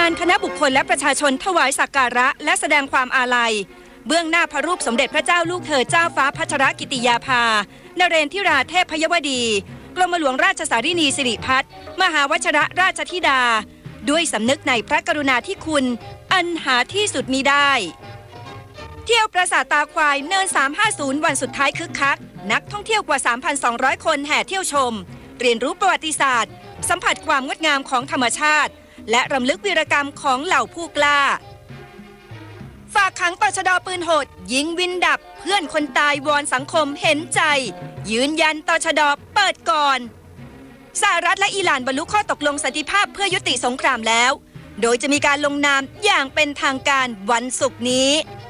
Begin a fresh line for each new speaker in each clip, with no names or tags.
านคณะบุคคลและประชาชนถวายสักการะและแสดงความอาลัยเบื้องหน้าพระรูปสมเด็จพระเจ้าลูกเธอเจ้าฟ้าพัชรกิติยาภานเรนทิราเทพยวดีกรมหลวงราชสารินีสิริพัฒน์มหาวชิรราชธิดาด้วยสำนึกในพระกรุณาธิคุณอันหาที่สุดมิได้เที่ยวปราสาทตาควายเนิน350วันสุดท้ายคึกคักนักท่องเที่ยวกว่า 3,200 คนแห่เที่ยวชมเรียนรู้ประวัติศาสตร์สัมผัสความงดงามของธรรมชาติและรำลึกวีรกรรมของเหล่าผู้กล้าฝากขังตชด.ปืนโหดยิงวินดับเพื่อนคนตายวอนสังคมเห็นใจยืนยันตชด.เปิดก่อนสหรัฐและอิหร่านบรรลุข้อตกลงสันติภาพเพื่อยุติสงครามแล้วโดยจะมีการลงนามอย่างเป็นทางการวันศุกร์นี้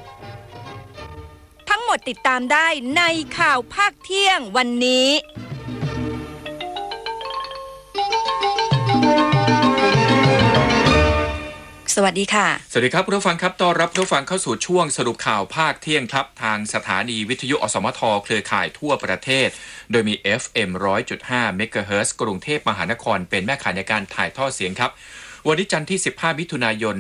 ทั้งหมดติดตามได้ในข่าวภาคเที่ยงวันนี้สวัสดีค่ะ
สวัสดีครับผู้ฟังครับต้อนรับผู้ฟังเข้าสู่ช่วงสรุปข่าวภาคเที่ยงครับทางสถานีวิทยุอสมทเครือข่ายทั่วประเทศโดยมี FM 100.5 เมกะเฮิรตซ์กรุงเทพมหานครเป็นแม่ข่ายในการถ่ายทอดเสียงครับวันนี้จันทร์ที่15มิถุนายน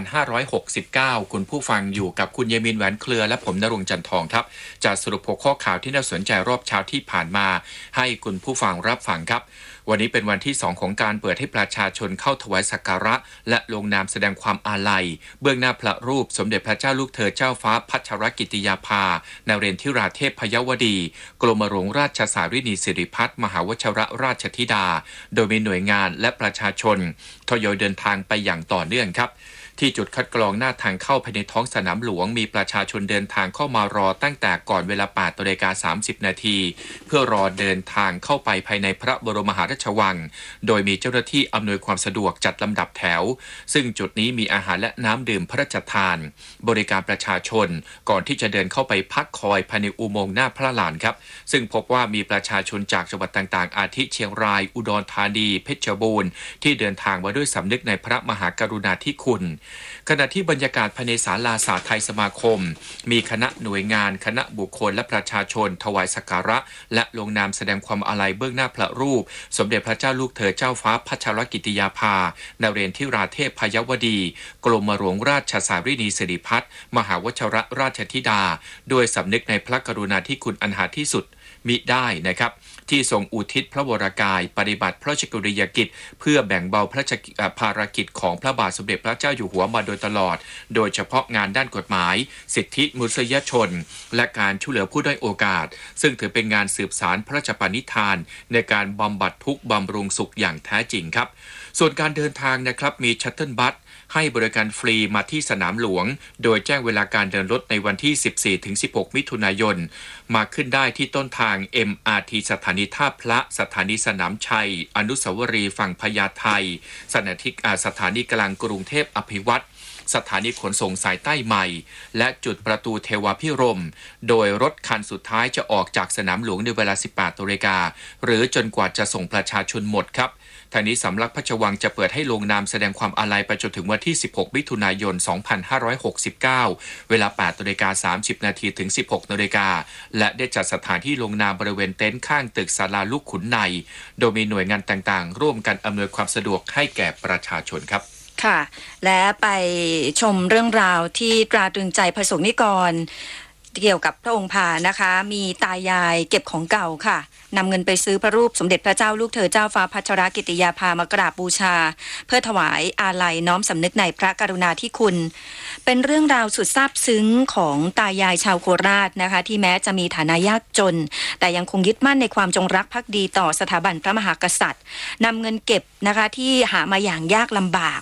2569คุณผู้ฟังอยู่กับคุณเยมินแหวนเครือและผมณรงค์จันทองครับจะสรุปหัวข้อข่าวที่น่าสนใจรอบเช้าที่ผ่านมาให้คุณผู้ฟังรับฟังครับวันนี้เป็นวันที่2ของการเปิดให้ประชาชนเข้าถวายสักการะและลงนามแสดงความอาลัยเบื้องหน้าพระรูปสมเด็จพระเจ้าลูกเธอเจ้าฟ้าพัชรกิติยาภานเรนทิราเทพยวดีกรมหลวงราชสารินีสิริพัฒน์มหาวชิรราชธิดาโดยมีหน่วยงานและประชาชนทยอยเดินทางไปอย่างต่อเนื่องครับที่จุดคัดกรองหน้าทางเข้าภายในท้องสนามหลวงมีประชาชนเดินทางเข้ามารอตั้งแต่ก่อนเวลา 8:30 น.เพื่อรอเดินทางเข้าไปภายในพระบรมมหาราชวังโดยมีเจ้าหน้าที่อำนวยความสะดวกจัดลำดับแถวซึ่งจุดนี้มีอาหารและน้ำดื่มพระราชทานบริการประชาชนก่อนที่จะเดินเข้าไปพักคอยภายในอุโมงค์หน้าพระลานครับซึ่งพบว่ามีประชาชนจากจังหวัดต่างๆอาทิเชียงรายอุดรธานีเพชรบูรณ์ที่เดินทางมาด้วยสำนึกในพระมหากรุณาธิคุณขณะที่บรรยากาศภายในศาลาสาไทยสมาคมมีคณะหน่วยงานคณะบุคคลและประชาชนถวายสักการะและลงนามแสดงความอาลัยเบื้องหน้าพระรูปสมเด็จพระเจ้าลูกเธอเจ้าฟ้าพัชรกิติยาภานเรนทิราเทพยวดีกรมหลวงราชสารินีสิริพัฒน์มหาวชิรราชธิดาโดยสำนึกในพระกรุณาธิคุณอันหาที่สุดมิได้นะครับที่ทรงอุทิศพระวรกายปฏิบัติพระราชกรณียกิจเพื่อแบ่งเบาพระภารกิจของพระบาทสมเด็จพระเจ้าอยู่หัวมาโดยตลอดโดยเฉพาะงานด้านกฎหมายสิทธิมนุษยชนและการช่วยเหลือผู้ด้อยโอกาสซึ่งถือเป็นงานสืบสานพระราชปณิธานในการบำบัดทุกข์บำรุงสุขอย่างแท้จริงครับส่วนการเดินทางนะครับมีชัตเทิลบัสให้บริการฟรีมาที่สนามหลวงโดยแจ้งเวลาการเดินรถในวันที่ 14-16 มิถุนายนมาขึ้นได้ที่ต้นทาง MRT สถานีท่าพระสถานีสนามชัยอนุสาวรีย์ฝั่งพญาไทสถานีกลางกรุงเทพอภิวัตรสถานีขนส่งสายใต้ใหม่และจุดประตูเทวาพิรมย์โดยรถคันสุดท้ายจะออกจากสนามหลวงในเวลา 18 นาฬิกาหรือจนกว่าจะส่งประชาชนหมดครับทางนี้สำนักพระราชวังจะเปิดให้ลงนามแสดงความอาลัยไปจนถึงวันที่ 16 มิถุนายน 2569 เวลา 8:30 น.ถึง 16 น.และได้จัดสถานที่ลงนามบริเวณเต็นท์ข้างตึกศาลาลูกขุนในโดยมีหน่วยงานต่างๆร่วมกันอำนวยความสะดวกให้แก่ประชาชนครับ
ค่ะและไปชมเรื่องราวที่ตราตรึงใจประสงค์นิกรเกี่ยวกับพระองค์พานะคะมีตายายเก็บของเก่าค่ะนำเงินไปซื้อพระรูปสมเด็จพระเจ้าลูกเธอเจ้าฟ้าพัชรกิติยาภามากราบบูชาเพื่อถวายอาลัยน้อมสำนึกในพระกรุณาธิคุณเป็นเรื่องราวสุดซาบซึ้งของตายายชาวโคราชนะคะที่แม้จะมีฐานะยากจนแต่ยังคงยึดมั่นในความจงรักภักดีต่อสถาบันพระมหากษัตริย์นำเงินเก็บนะคะที่หามาอย่างยากลำบาก